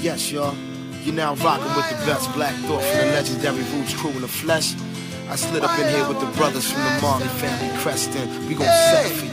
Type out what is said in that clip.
Yes, y'all. You're now rocking with the best Black Thought from the legendary Roots crew in the flesh. I slid up in here with the brothers from the Marley family, Creston. We gon' set it for